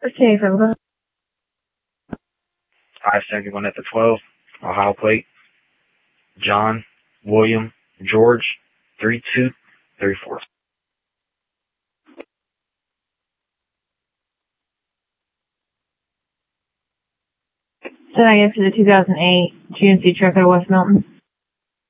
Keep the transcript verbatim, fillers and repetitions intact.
Okay, from I seventy-one at the twelve, Ohio plate, John, William, George, three two three four. Then I get for the two thousand eight G M C truck out of West Mountain.